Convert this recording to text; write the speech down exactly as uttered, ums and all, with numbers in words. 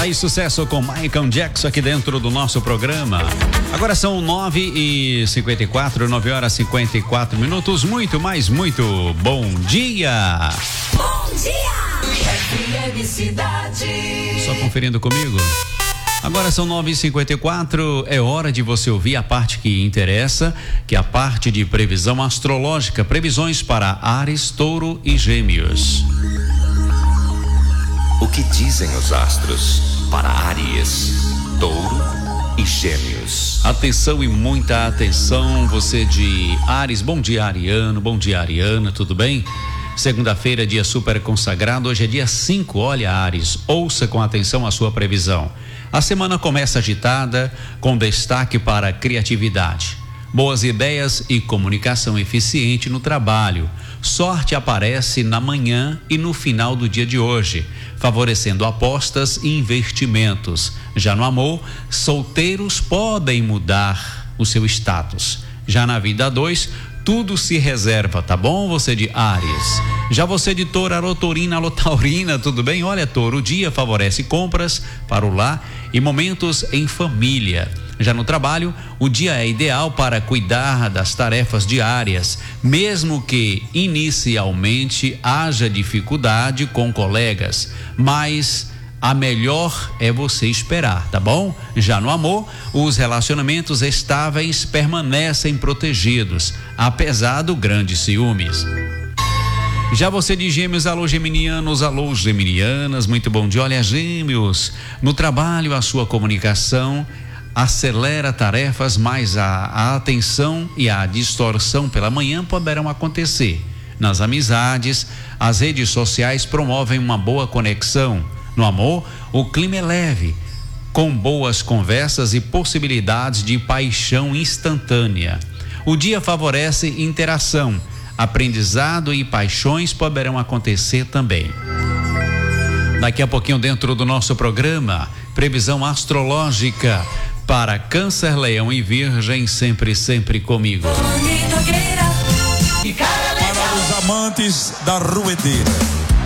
Aí, sucesso com Michael Jackson aqui dentro do nosso programa. Agora são nove e cinquenta e quatro, nove horas e cinquenta e quatro minutos. Muito, mais muito bom dia. Bom dia, F M Cidade. Só conferindo comigo. Agora são nove e cinquenta e quatro, é hora de você ouvir a parte que interessa, que é a parte de previsão astrológica, previsões para Áries, Touro e Gêmeos. O que dizem os astros para Áries, Touro e Gêmeos? Atenção e muita atenção, você de Áries, bom dia Ariano, bom dia Ariana, tudo bem? Segunda-feira, dia super consagrado, hoje é dia cinco, olha Áries, ouça com atenção a sua previsão. A semana começa agitada, com destaque para a criatividade, boas ideias e comunicação eficiente no trabalho. Sorte aparece na manhã e no final do dia de hoje, favorecendo apostas e investimentos. Já no amor, solteiros podem mudar o seu status. Já na vida a dois, tudo se reserva, tá bom? Você de Áries. Já você de Touro, Arotorina, Alotaurina, tudo bem? Olha, Touro, o dia favorece compras para o lar e momentos em família. Já no trabalho, o dia é ideal para cuidar das tarefas diárias, mesmo que inicialmente haja dificuldade com colegas, mas a melhor é você esperar, tá bom? Já no amor, os relacionamentos estáveis permanecem protegidos, apesar do grande ciúmes. Já você de Gêmeos, alô geminianos, alô geminianas, muito bom dia. Olha, Gêmeos, no trabalho a sua comunicação acelera tarefas, mas a, a atenção e a distorção pela manhã poderão acontecer. Nas amizades, as redes sociais promovem uma boa conexão. No amor, o clima é leve, com boas conversas e possibilidades de paixão instantânea. O dia favorece interação, aprendizado e paixões poderão acontecer também. Daqui a pouquinho, dentro do nosso programa, previsão astrológica para Câncer, Leão e Virgem, sempre, sempre comigo. Para os amantes da ruedeira,